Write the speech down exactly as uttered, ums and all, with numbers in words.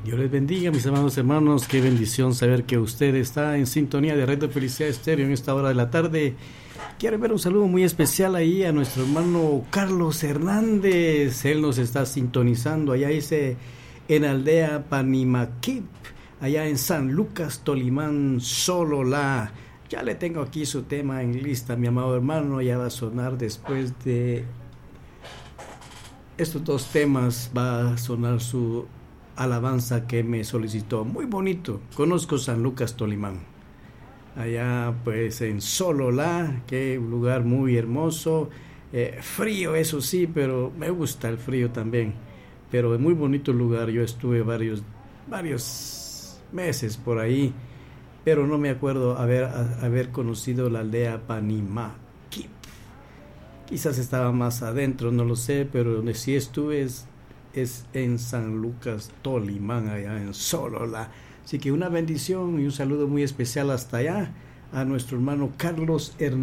Dios les bendiga, mis amados hermanos. Qué bendición saber que usted está en sintonía de Radio Felicidad Estéreo en esta hora de la tarde. Quiero enviar un saludo muy especial ahí a nuestro hermano Carlos Hernández. Él nos está sintonizando allá, dice, en aldea Panimaquip, allá en San Lucas, Tolimán, Sololá. Ya le tengo aquí su tema en lista, mi amado hermano. Ya va a sonar después de estos dos temas. Va a sonar su alabanza que me solicitó. Muy bonito. Conozco San Lucas, Tolimán. Allá pues en Sololá, que lugar muy hermoso. Eh, frío, eso sí, pero me gusta el frío también. Pero es muy bonito el lugar. Yo estuve varios, varios meses por ahí, pero no me acuerdo haber, haber conocido la aldea Panimaquip. Quizás estaba más adentro, no lo sé, pero donde sí estuve es, es en San Lucas, Tolimán, allá en Sololá. Así que una bendición y un saludo muy especial hasta allá a nuestro hermano Carlos Hernández.